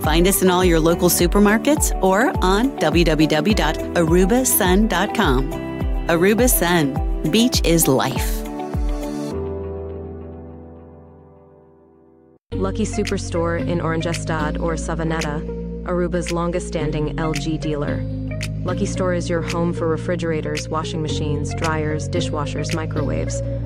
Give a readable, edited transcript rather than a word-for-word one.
Find us in all your local supermarkets or on www.arubasun.com. Aruba Sun. Beach is life. Lucky Superstore in Orangestad or Savanetta, Aruba's longest-standing LG dealer. Lucky Store is your home for refrigerators, washing machines, dryers, dishwashers, microwaves,